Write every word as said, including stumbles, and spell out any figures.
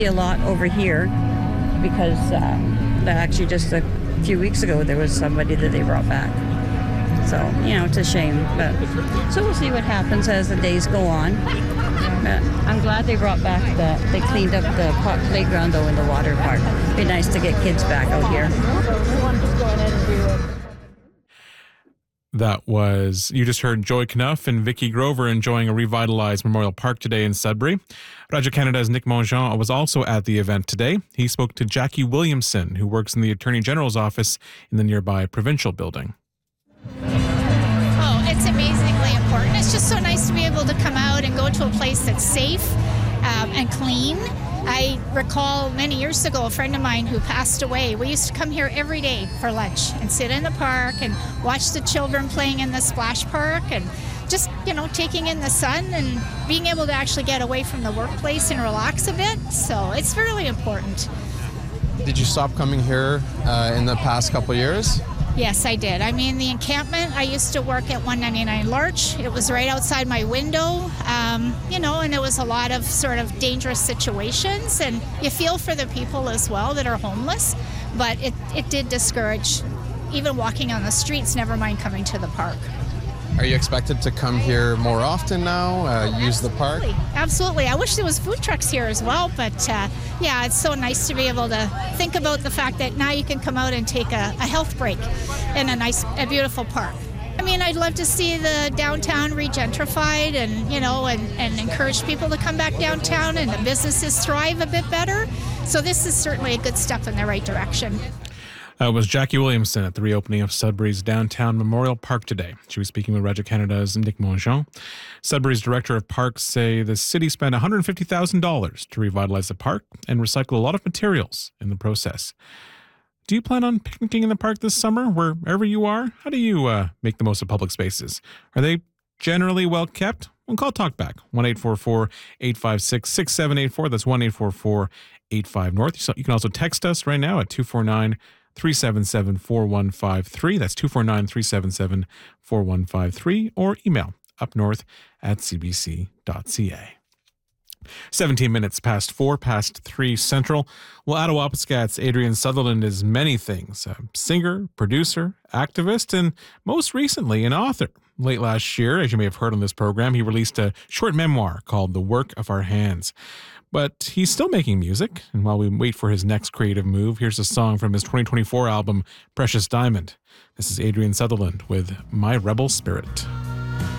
A lot over here because um, actually just a few weeks ago there was somebody that they brought back. So, you know, it's a shame. But so we'll see what happens as the days go on. But I'm glad they brought back the, they cleaned up the park playground though in the water park. It'd be nice to get kids back out here. That was, you just heard Joy Knuff and Vicky Grover enjoying a revitalized Memorial Park today in Sudbury. Radio Canada's Nick Mongeon was also at the event today. He spoke to Jackie Williamson, who works in the Attorney General's office in the nearby provincial building. Oh, it's amazingly important. It's just so nice to be able to come out and go to a place that's safe um, and clean. I recall many years ago a friend of mine who passed away. We used to come here every day for lunch and sit in the park and watch the children playing in the splash park and just, you know, taking in the sun and being able to actually get away from the workplace and relax a bit. So it's really important. Did you stop coming here uh, in the past couple years? Yes, I did. I mean, the encampment, I used to work at one ninety-nine Larch. It was right outside my window, um, you know, and there was a lot of sort of dangerous situations. And you feel for the people as well that are homeless. But it, it did discourage even walking on the streets, never mind coming to the park. Are you expected to come here more often now, uh, use the park? Absolutely. I wish there was food trucks here as well, but uh, yeah, it's so nice to be able to think about the fact that now you can come out and take a, a health break in a nice, a beautiful park. I mean, I'd love to see the downtown regentrified and, you know, and, and encourage people to come back downtown and the businesses thrive a bit better. So this is certainly a good step in the right direction. That was Jackie Williamson at the reopening of Sudbury's downtown Memorial Park today. She was speaking with Radio Canada's Nick Mongeon. Sudbury's director of parks say the city spent one hundred fifty thousand dollars to revitalize the park and recycle a lot of materials in the process. Do you plan on picnicking in the park this summer, wherever you are? How do you uh, make the most of public spaces? Are they generally well kept? Well, call Talkback, one eight four four, eight five six, six seven eight four. That's one eight four four, eight five North. You can also text us right now at two four nine, three seven seven, four one five three. That's two four nine, three seven seven, four one five three. Or email upnorth at c b c dot c a. seventeen minutes past four, past three central. Well, Attawapiscat's Adrian Sutherland is many things. A singer, producer, activist, and most recently an author. Late last year, as you may have heard on this program, he released a short memoir called The Work of Our Hands. But he's still making music, and while we wait for his next creative move, here's a song from his twenty twenty-four album, Precious Diamond. This is Adrian Sutherland with My Rebel Spirit.